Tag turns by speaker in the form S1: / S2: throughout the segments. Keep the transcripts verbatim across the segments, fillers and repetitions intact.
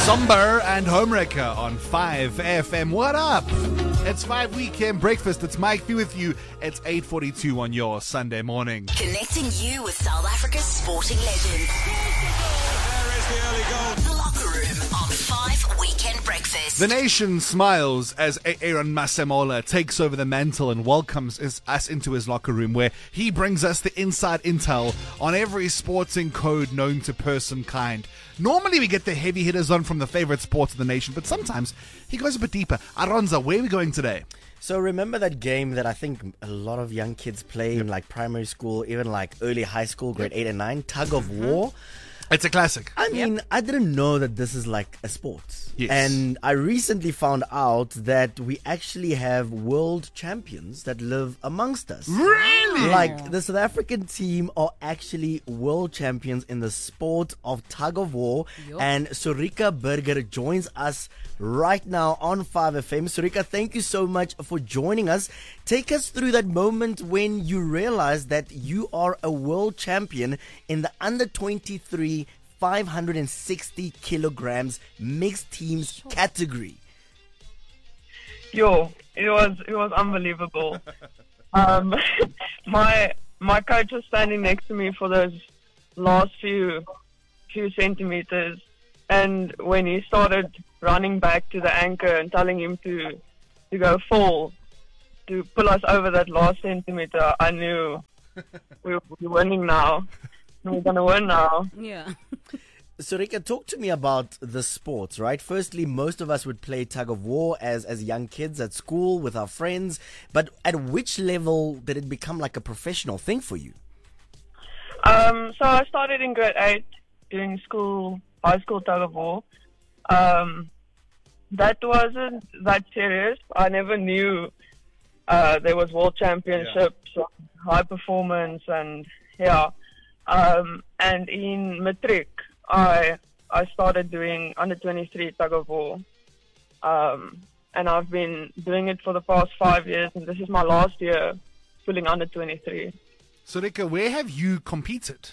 S1: Somber and Homewrecker on five F M. What up? It's five Weekend Breakfast. It's Mike B with you. It's eight forty-two on your Sunday morning.
S2: Connecting you with South Africa's sporting legends.
S3: There is the early goal.
S2: The Locker Room on five Weekend Breakfast.
S1: The nation smiles as Aaron Masemola takes over the mantle and welcomes us, us into his locker room, where he brings us the inside intel on every sporting code known to person kind. Normally we get the heavy hitters on from the favorite sports of the nation, but sometimes he goes a bit deeper. Aronza, where are we going today?
S4: So remember that game that I think a lot of young kids play in like primary school, even like early high school, grade eight and nine, tug of war?
S1: It's a classic.
S4: I mean, I didn't know that this is like a sport.
S1: Yes.
S4: And I recently found out that we actually have world champions that live amongst us.
S1: Really?
S4: Like, the South African team are actually world champions in the sport of tug of war.
S5: Yup.
S4: And Surika Burger joins us right now on five F M. Surika, thank you so much for joining us. Take us through that moment when you realized that you are a world champion in the under twenty-three five hundred sixty kilograms mixed teams category.
S6: Yo, it was it was unbelievable. um, my my coach was standing next to me for those last few few centimeters, and when he started running back to the anchor and telling him to to go full to pull us over that last centimeter, I knew we we're winning now. We're gonna win now.
S5: Yeah.
S4: Surika, talk to me about the sports, right? Firstly, most of us would play tug of war as, as young kids at school with our friends. But at which level did it become like a professional thing for you?
S6: Um, so I started in grade eight doing school, high school tug of war. Um, that wasn't that serious. I never knew uh, there was world championships, yeah. high performance, and yeah. Um, and in matric, I I started doing under twenty-three tug of war, um, and I've been doing it for the past five years, and this is my last year pulling under twenty-three.
S1: Surika, where have you competed?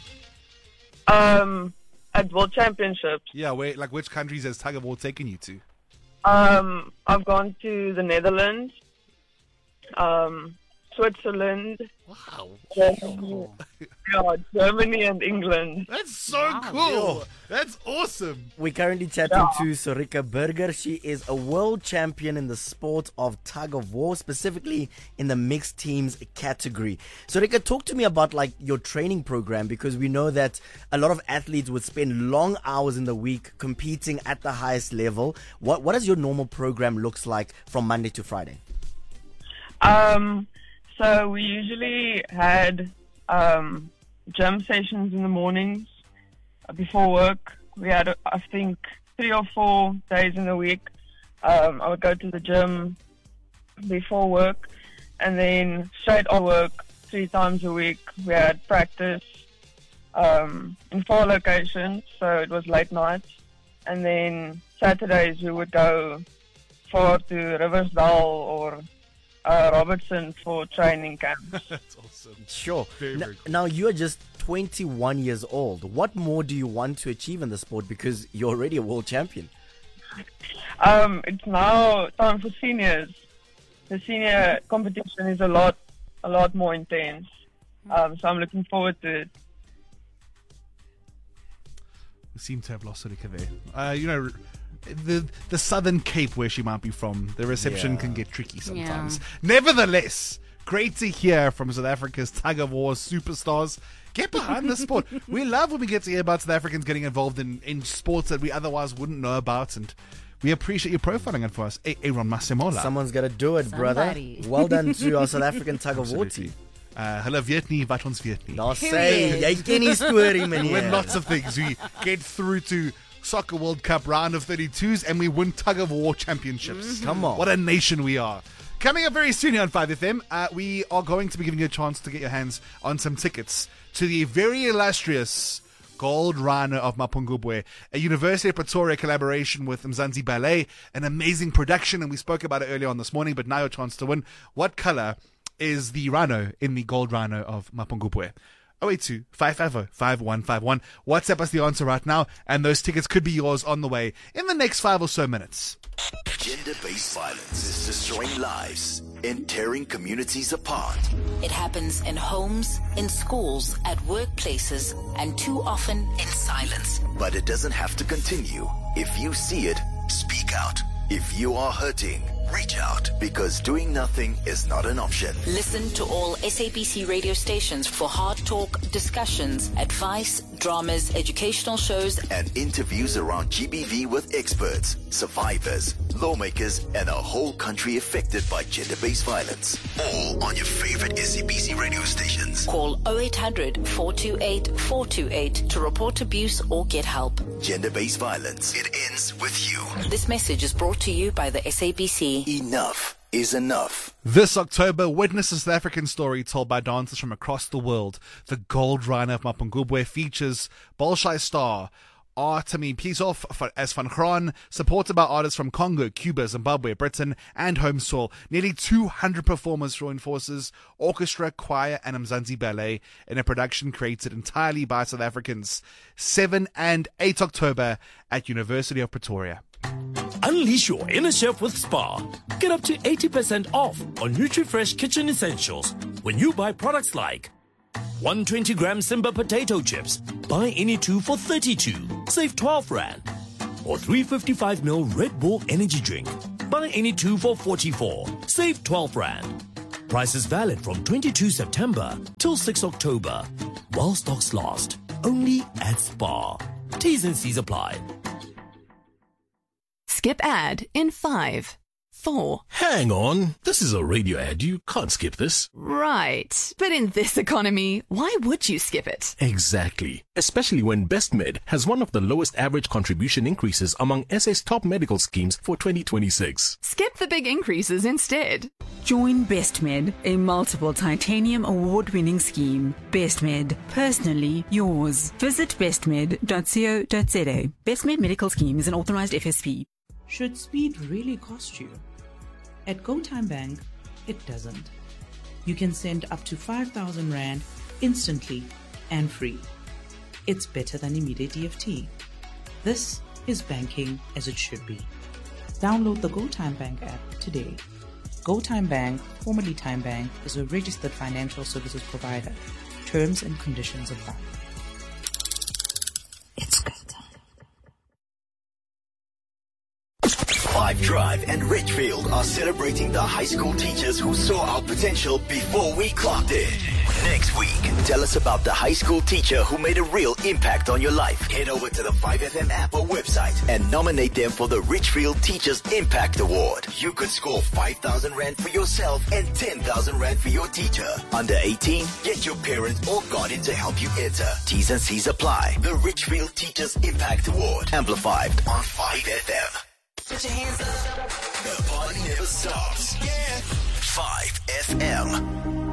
S6: Um, at World Championships.
S1: Yeah, where, like which countries has tug of war taken you to?
S6: Um, I've gone to the Netherlands, um, Switzerland.
S1: Wow.
S6: Germany, yeah, Germany and England.
S1: That's so
S5: Wow.
S1: cool. That's awesome.
S4: We're currently chatting
S6: Yeah.
S4: to Surika Burger. She is a world champion in the sport of tug of war, specifically in the mixed teams category. Surika, talk to me about like your training program, because we know that a lot of athletes would spend long hours in the week competing at the highest level. What what does your normal program looks like from Monday to Friday?
S6: Um, so we usually had um, gym sessions in the mornings uh, before work. We had, uh, I think, three or four days in the week. Um, I would go to the gym before work, and then straight on work three times a week. We had practice um, in four locations, so it was late nights. And then Saturdays we would go for to Riversdale or Uh, Robertson for training camps.
S1: That's awesome.
S4: Sure.
S1: Very,
S4: N-
S1: very cool.
S4: Now, you are just twenty-one years old. What more do you want to achieve in the sport, because you're already a world champion?
S6: Um, it's now time for seniors. The senior competition is a lot, a lot more intense. Um, so I'm looking forward to it.
S1: We seem to have lost Surika there. Uh, you know, the the Southern Cape, where she might be from, the reception
S4: Yeah.
S1: can get tricky sometimes.
S5: Yeah.
S1: Nevertheless, great to hear from South Africa's tug of war superstars. Get behind the sport. We love when we get to hear about South Africans getting involved in, in sports that we otherwise wouldn't know about, and we appreciate you profiling it for us. A- Aaron Masemola.
S4: Someone's got to do it,
S5: Somebody.
S4: brother. Well done to our South African tug of war
S1: Absolutely.
S4: team.
S1: Uh, hulle weet nie wat ons weet nie.
S4: Daar sê,
S5: Period.
S4: jy ken die storie,
S1: We win
S4: meneer.
S1: lots of things. We get through to Soccer World Cup round of thirty-twos, and we win tug of war championships.
S4: Come on.
S1: What a nation we are. Coming up very soon here on five F M, uh, we are going to be giving you a chance to get your hands on some tickets to the very illustrious Gold Rhino of Mapungubwe, a University of Pretoria collaboration with Mzansi Ballet, an amazing production, and we spoke about it earlier on this morning, but now your chance to win. What color is the rhino in the Gold Rhino of Mapungubwe? oh eight two, five five zero, five one five one. WhatsApp us the answer right now, and those tickets could be yours on the way in the next five or so minutes.
S5: Gender-based violence is destroying lives and tearing communities apart.
S2: It happens in homes, in schools, at workplaces, and too often in silence.
S5: But it doesn't have to continue. If you see it, speak out. If you are hurting, reach out, because doing nothing is not an option.
S2: Listen to all S A B C radio stations for hard talk, discussions, advice, dramas, educational shows,
S5: and interviews around G B V with experts, survivors, lawmakers, and a whole country affected by gender-based violence. All on your favorite S A B C radio stations.
S2: Call oh eight hundred, four two eight, four two eight to report abuse or get help.
S5: Gender-based violence. It ends with you.
S2: This message is brought to you by the S A B C.
S5: Enough is enough.
S1: This October, witness a South African story told by dancers from across the world. The Gold Rhino of Mapungubwe features Bolshoi star Artemi Pisov as Van Graan, supported by artists from Congo, Cuba, Zimbabwe, Britain, and home soil. Nearly two hundred performers join forces, orchestra, choir, and Mzansi Ballet in a production created entirely by South Africans. seven and eight October at University of Pretoria.
S7: Unleash your inner chef with Spar. Get up to eighty percent off on NutriFresh kitchen essentials when you buy products like one hundred twenty gram Simba potato chips. Buy any two for thirty-two. Save twelve rand. Or three hundred fifty-five milliliter Red Bull energy drink. Buy any two for forty-four. Save twelve rand. Prices valid from twenty-second September till sixth October. While stocks last. Only at Spar. T's and C's apply.
S8: Skip ad in five, four.
S9: Hang on. This is a radio ad. You can't skip this.
S8: Right. But in this economy, why would you skip it?
S9: Exactly. Especially when BestMed has one of the lowest average contribution increases among S A's top medical schemes for twenty twenty-six.
S8: Skip the big increases instead.
S10: Join BestMed, a multiple titanium award-winning scheme. BestMed, personally yours. Visit bestmed dot co dot za. BestMed Medical Scheme is an authorized F S P.
S11: Should speed really cost you? At GoTime Bank, it doesn't. You can send up to five thousand rand instantly and free. It's better than immediate E F T. This is banking as it should be. Download the GoTime Bank app today. GoTime Bank, formerly Time Bank, is a registered financial services provider. Terms and conditions apply.
S2: It's good.
S5: Five Drive and Richfield are celebrating the high school teachers who saw our potential before we clocked it. Next week, tell us about the high school teacher who made a real impact on your life. Head over to the five F M app or website and nominate them for the Richfield Teachers Impact Award. You could score five thousand rand for yourself and ten thousand rand for your teacher. Under eighteen, get your parents or guardian to help you enter. T's and C's apply. The Richfield Teachers Impact Award. Amplified on five F M.
S2: Put your hands up.
S5: The party never stops. Yeah. five F M.